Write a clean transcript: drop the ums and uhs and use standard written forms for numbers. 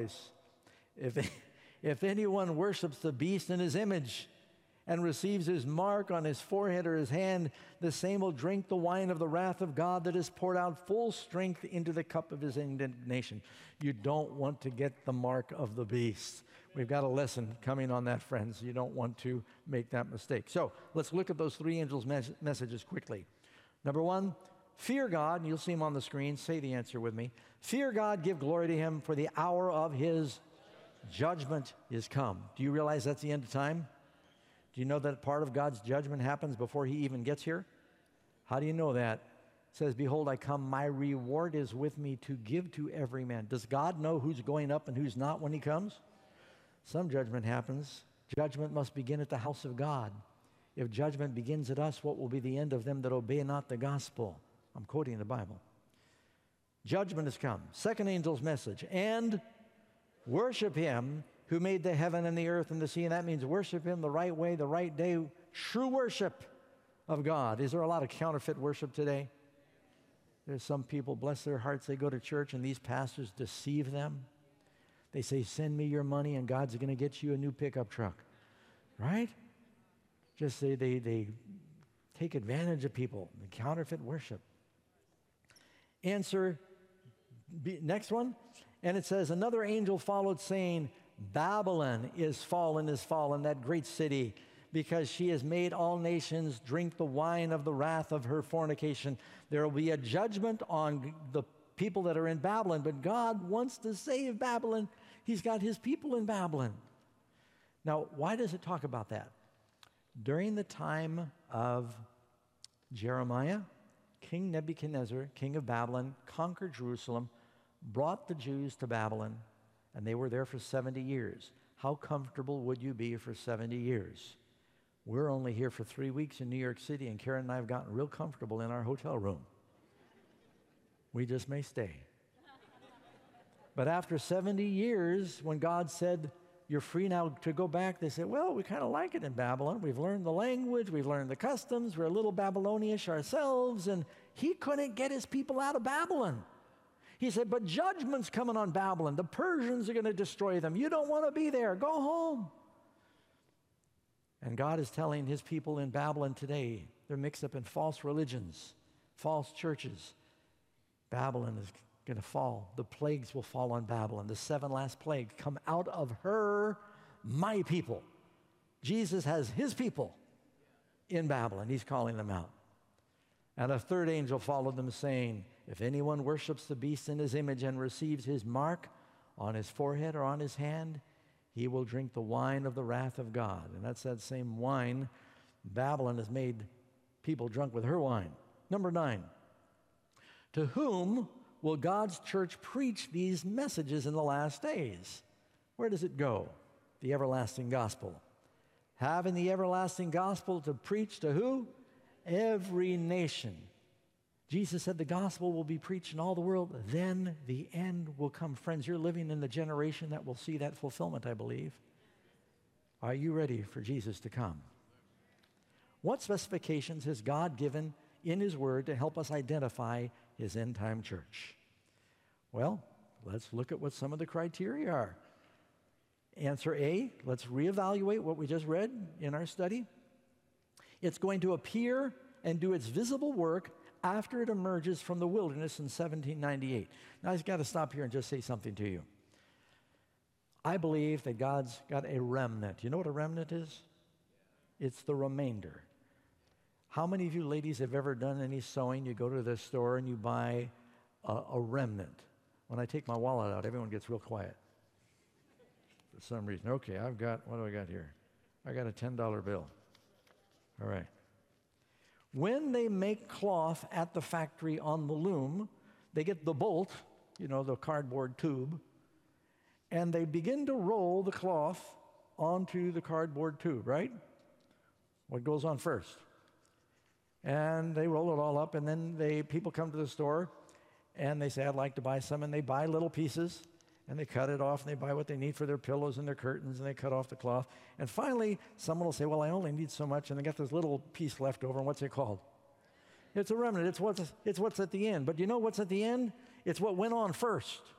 voice. If anyone worships the beast in his image and receives his mark on his forehead or his hand, the same will drink the wine of the wrath of God that is poured out full strength into the cup of his indignation. You don't want to get the mark of the beast. We've got a lesson coming on that, friends. You don't want to make that mistake. So let's look at those three angels' messages quickly. Number one, fear God, and you'll see them on the screen. Say the answer with me. Fear God, give glory to him, for the hour of his judgment is come. Do you realize that's the end of time? Do you know that part of God's judgment happens before he even gets here? How do you know that? It says, behold, I come, my reward is with me to give to every man. Does God know who's going up and who's not when he comes? Some judgment happens. Judgment must begin at the house of God. If judgment begins at us, what will be the end of them that obey not the gospel? I'm quoting the Bible. Judgment has come. Second angel's message. And worship him who made the heaven and the earth and the sea. And that means worship him the right way, the right day. True worship of God. Is there a lot of counterfeit worship today? There's some people, bless their hearts, they go to church and these pastors deceive them. They say, send me your money and God's going to get you a new pickup truck. Right? Just they take advantage of people. The counterfeit worship. Answer, next one. And it says, another angel followed saying, Babylon is fallen, that great city, because she has made all nations drink the wine of the wrath of her fornication. There will be a judgment on the people that are in Babylon, but God wants to save Babylon. He's got his people in Babylon. Now, why does it talk about that? During the time of Jeremiah, King Nebuchadnezzar, king of Babylon, conquered Jerusalem, brought the Jews to Babylon, and they were there for 70 years. How comfortable would you be for 70 years? We're only here for 3 weeks in New York City, and Karen and I have gotten real comfortable in our hotel room. We just may stay. But after 70 years, when God said, you're free now to go back, they said, well, we kind of like it in Babylon. We've learned the language, we've learned the customs, we're a little Babylonish ourselves, and he couldn't get his people out of Babylon. He said, but judgment's coming on Babylon. The Persians are going to destroy them. You don't want to be there. Go home. And God is telling his people in Babylon today, they're mixed up in false religions, false churches. Babylon is going to fall. The plagues will fall on Babylon. The 7 last plagues come out of her, my people. Jesus has his people in Babylon. He's calling them out. And a third angel followed them, saying, if anyone worships the beast in his image and receives his mark on his forehead or on his hand, he will drink the wine of the wrath of God. And that's that same wine. Babylon has made people drunk with her wine. Number 9, to whom will God's church preach these messages in the last days? Where does it go? The everlasting gospel. Having the everlasting gospel to preach to who? Every nation. Jesus said the gospel will be preached in all the world, then the end will come. Friends, you're living in the generation that will see that fulfillment, I believe. Are you ready for Jesus to come? What specifications has God given in his word to help us identify his end-time church? Well, let's look at what some of the criteria are. Answer A, let's reevaluate what we just read in our study. It's going to appear and do its visible work after it emerges from the wilderness in 1798. Now, I've got to stop here and just say something to you. I believe that God's got a remnant. You know what a remnant is? It's the remainder. How many of you ladies have ever done any sewing? You go to the store and you buy a remnant. When I take my wallet out, everyone gets real quiet for some reason. Okay, what do I got here? I got a $10 bill. All right. When they make cloth at the factory on the loom, they get the bolt, the cardboard tube, and they begin to roll the cloth onto the cardboard tube, right? What goes on first? And they roll it all up, and then people come to the store, and they say, I'd like to buy some, and they buy little pieces, and they cut it off, and they buy what they need for their pillows and their curtains, and they cut off the cloth. And finally, someone will say, well, I only need so much, and they got this little piece left over, and what's it called? It's a remnant. It's what's at the end. But you know what's at the end? It's what went on first.